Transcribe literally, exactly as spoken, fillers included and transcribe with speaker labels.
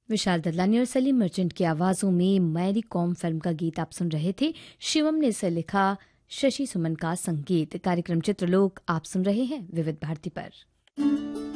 Speaker 1: विशाल ददलानी और सलीम मर्चेंट की आवाजों में मैरी कॉम फिल्म का गीत आप सुन रहे थे। शिवम ने इसे लिखा, शशि सुमन का संगीत। कार्यक्रम चित्रलोक आप सुन रहे हैं विविध भारती पर।